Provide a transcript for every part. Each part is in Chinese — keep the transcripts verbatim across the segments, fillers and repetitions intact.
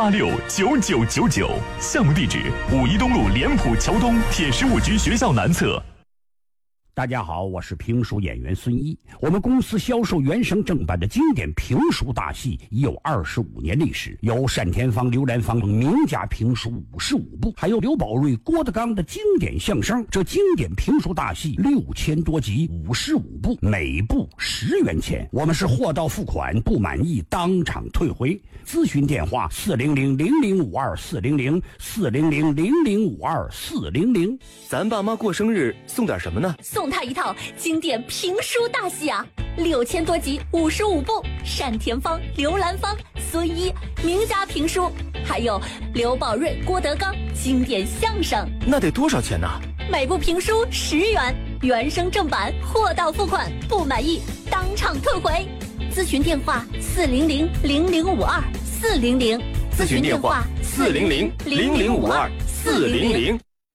八六九九九九，项目地址五一东路莲浦桥东铁十五局学校南侧。 大家好，我是评书演员孙一。我们公司销售原声正版的经典评书大戏已有二十五年历史，有单田芳、刘兰芳等名家评书五十五部，还有刘宝瑞、郭德纲的经典相声。这经典评书大戏六千多集，五十五部，每部十元钱。我们是货到付款，不满意当场退回。咨询电话：四零零零零五二四零零四零零零零五二四零零。 咱爸妈过生日送点什么呢？ 送他一套经典评书大戏啊，六千多集，五十五部，单田芳、刘兰芳、孙一名家评书，还有刘宝瑞、郭德纲经典相声。 那得多少钱呢？ 每部评书十元，原声正版，货到付款，不满意当场退回。咨询电话：四零零零零五二四零零。 咨询电话：四零零零零五二四零零。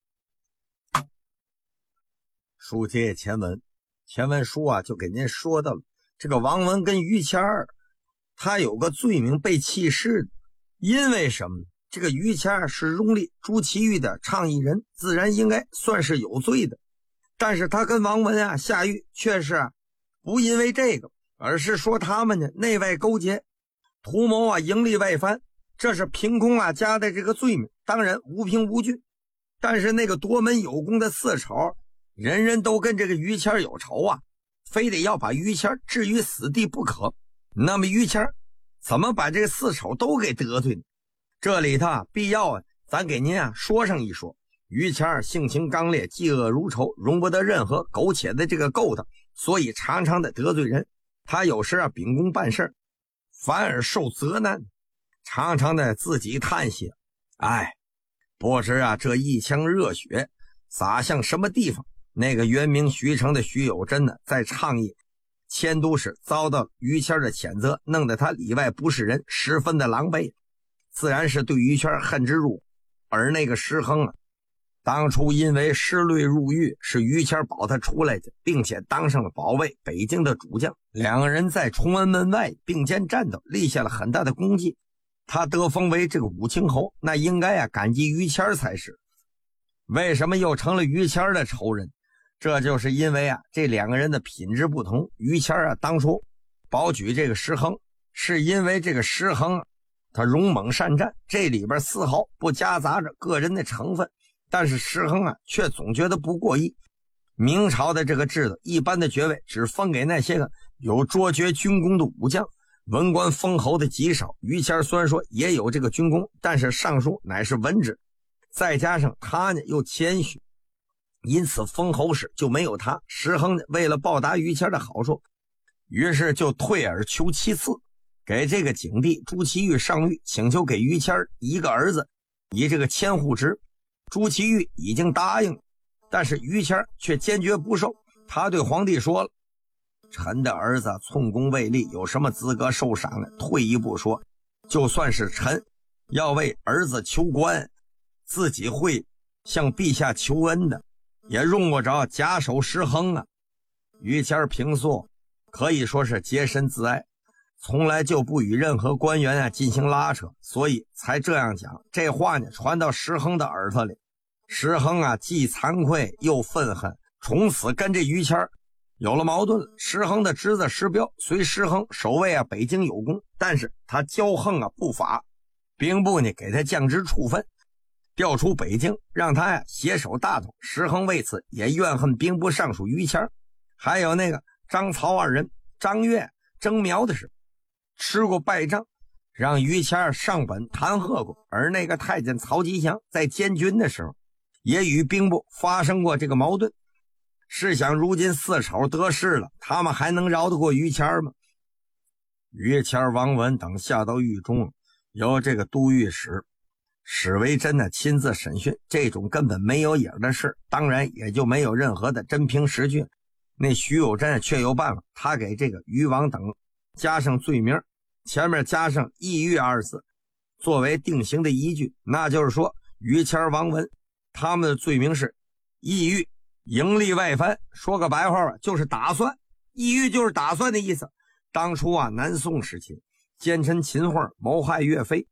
书接前文，前文书啊就给您说到了这个王文跟于谦儿，他有个罪名被弃市的，因为什么？这个于谦儿是荣立朱祁钰的倡议人，自然应该算是有罪的。但是他跟王文啊下狱却是啊不因为这个，而是说他们呢内外勾结，图谋啊盈利外藩，这是凭空啊加的这个罪名，当然无凭无据。但是那个夺门有功的四丑，人人都跟这个于谦有仇啊，非得要把于谦置于死地不可。那么于谦怎么把这个四丑都给得罪呢？这里头啊必要啊咱给您啊说上一说。于谦性情刚烈，嫉恶如仇，容不得任何苟且的这个勾当，所以常常的得罪人。他有时啊秉公办事，反而受责难，常常的自己叹息，哎，不知啊这一腔热血洒向什么地方。那个原名徐成的徐有贞呢，在倡议迁都时遭到于谦的谴责，弄得他里外不是人，十分的狼狈，自然是对于谦恨之入。而那个石亨啊，当初因为失律入狱，是于谦保他出来的，并且当上了保卫北京的主将。两个人在崇文门外并肩战斗，立下了很大的功绩。他得封为这个武清侯，那应该啊感激于谦才是。为什么又成了于谦的仇人？这就是因为啊这两个人的品质不同。于谦啊当初保举这个石亨，是因为这个石亨啊他勇猛善战，这里边丝毫不夹杂着个人的成分。但是石亨啊却总觉得不过意。明朝的这个制度，一般的爵位只分给那些个有卓绝军功的武将，文官封侯的极少。于谦虽然说也有这个军功，但是尚书乃是文职，再加上他呢又谦虚，因此封侯时就没有他。石亨为了报答于谦的好处，于是就退而求其次，给这个景帝朱祁钰上谕，请求给于谦一个儿子，以这个迁户职。朱祁钰已经答应了，但是于谦却坚决不受。他对皇帝说了，臣的儿子寸功未立，有什么资格受赏呢？退一步说，就算是臣要为儿子求官，自己会向陛下求恩的，也用不着假手石亨啊。于谦平素可以说是洁身自爱，从来就不与任何官员啊进行拉扯，所以才这样讲。这话呢传到石亨的耳朵里，石亨啊既惭愧又愤恨，从此跟这于谦有了矛盾了。石亨的侄子石彪随石亨守卫啊北京有功，但是他骄横啊不法，兵部呢给他降职处分，调出北京，让他呀携手大统。石亨为此也怨恨兵部尚书于谦，还有那个张曹二人张悦、征苗的事，吃过败仗，让于谦上本弹劾过。而那个太监曹吉祥在监军的时候，也与兵部发生过这个矛盾。试想如今四丑得势了，他们还能饶得过于谦吗？于谦、王文等下到狱中，由这个都御史史维真呢亲自审讯，这种根本没有影的事，当然也就没有任何的真凭实据。那徐有贞却有办法，他给这个于王等加上罪名，前面加上抑郁二字，作为定刑的依据。那就是说于谦、王文他们的罪名是抑郁、盈利外藩，说个白话吧，就是打算。抑郁就是打算的意思。当初啊南宋时期奸臣秦桧谋害岳飞，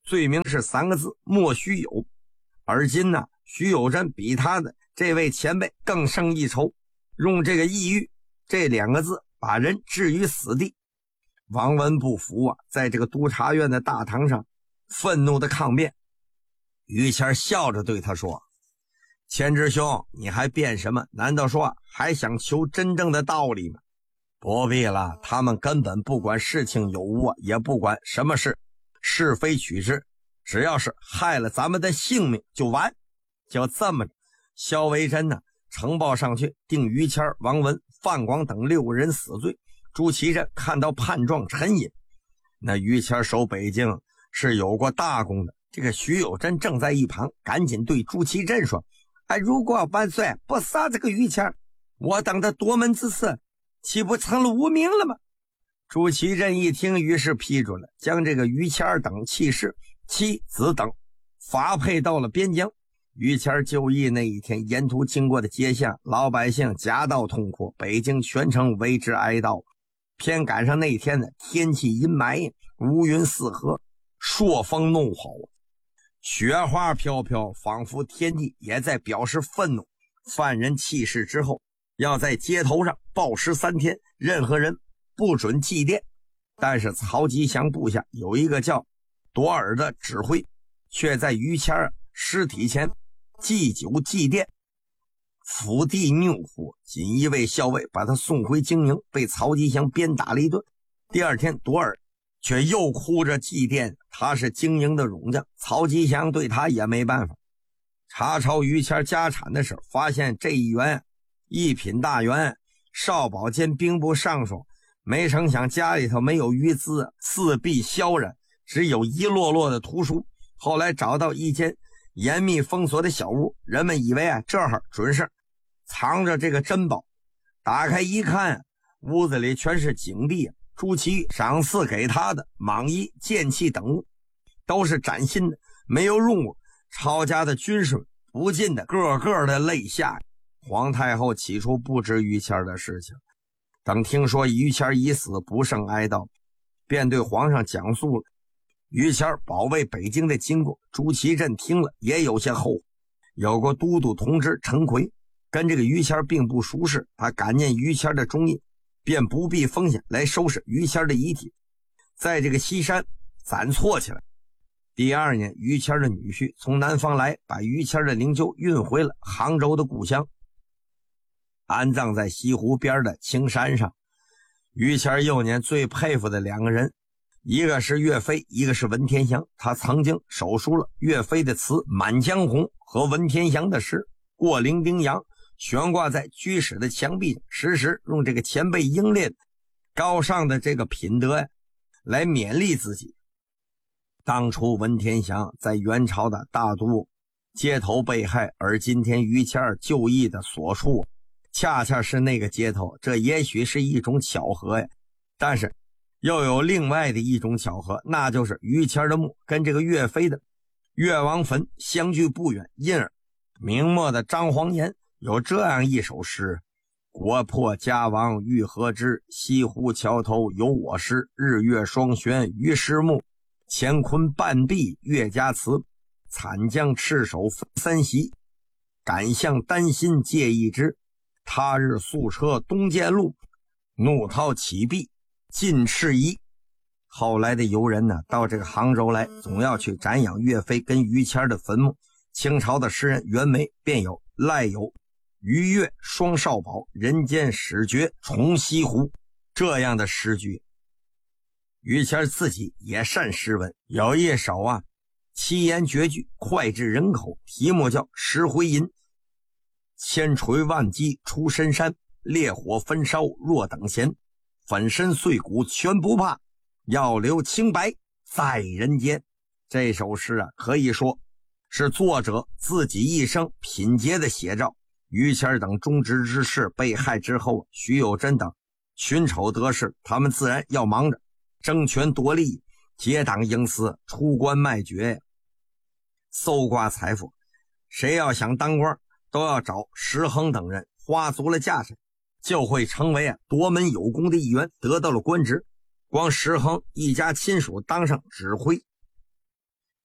罪名是三个字：莫须有。而今呢，徐有贞比他的这位前辈更胜一筹，用这个抑郁这两个字把人置于死地。王文不服啊，在这个督察院的大堂上愤怒的抗辩。于谦笑着对他说：千之兄，你还辩什么？难道说还想求真正的道理吗？不必了，他们根本不管事情有无，也不管什么事是非曲直，只要是害了咱们的性命就完。就这么着，萧维珍呢呈报上去，定于谦、王文、范广等六个人死罪。朱祁镇看到判状沉吟，那于谦守北京是有过大功的。这个徐有贞正在一旁，赶紧对朱祁镇说：哎，如果万岁不杀这个于谦，我等的夺门之事岂不成了无名了吗？朱祁镇一听，于是批准了，将这个于谦等弃士、妻子等发配到了边疆。于谦就义那一天，沿途经过的街巷，老百姓夹道痛哭，北京全城为之哀悼。偏赶上那一天呢，天气阴霾，乌云四合，朔风怒吼，雪花飘飘，仿佛天地也在表示愤怒。犯人弃世之后，要在街头上暴尸三天，任何人不准祭奠。但是曹吉祥部下有一个叫朵尔的指挥，却在于谦尸体前祭酒祭奠。府地怒火，锦衣卫校尉把他送回京营，被曹吉祥鞭打了一顿。第二天，朵尔却又哭着祭奠他是京营的勇将，曹吉祥对他也没办法。查抄于谦家产的时候，发现这一员一品大员少保兼兵部尚书，没成想家里头没有余资，四壁萧然，只有一摞摞的图书。后来找到一间严密封锁的小屋，人们以为啊这儿准是藏着这个珍宝。打开一看，屋子里全是景帝朱祁赏赐给他的蟒衣、剑器等物，都是崭新的，没有用过。抄家的军士不禁的个个的泪下。皇太后起初不知于谦的事情，等听说于谦已死，不胜哀悼，便对皇上讲述了于谦保卫北京的经过。朱祁镇听了也有些后悔。有个都督同知陈奎跟这个于谦并不熟识，他感念于谦的忠义，便不避风险来收拾于谦的遗体，在这个西山暂错起来。第二年，于谦的女婿从南方来，把于谦的灵柩运回了杭州的故乡，安葬在西湖边的青山上。于谦幼年最佩服的两个人，一个是岳飞，一个是文天祥。他曾经手书了岳飞的词《满江红》和文天祥的诗《过零丁洋》，悬挂在居室的墙壁上，时时用这个前辈英烈高尚的这个品德呀来勉励自己。当初文天祥在元朝的大都街头被害，而今天于谦就义的所处恰恰是那个街头，这也许是一种巧合呀。但是又有另外的一种巧合，那就是于谦的墓跟这个岳飞的岳王坟相距不远，因而明末的张煌言有这样一首诗：国破家亡欲何之，西湖桥头有我师，日月双悬于师墓，乾坤半壁岳家祠，惨将赤手分三袭，敢向丹心借一支，他日宿车东涧路，怒涛起壁尽赤夷。后来的游人呢，到这个杭州来，总要去瞻仰岳飞跟于谦的坟墓。清朝的诗人袁枚便有赖有于岳双少保，人间始觉重西湖这样的诗句。于谦自己也善诗文，有一首啊七言绝句脍炙人口，题目叫《石灰吟》。千锤万击出深山，烈火焚烧若等闲，粉身碎骨全不怕，要留清白在人间。这首诗啊，可以说是作者自己一生品节的写照。于谦等忠直之士被害之后，徐有贞等寻仇得势，他们自然要忙着争权夺利，结党营私，出关卖爵，搜刮财富。谁要想当官，都要找石亨等人，花足了架势，就会成为啊夺门有功的一员，得到了官职。光石亨一家亲属当上指挥，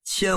千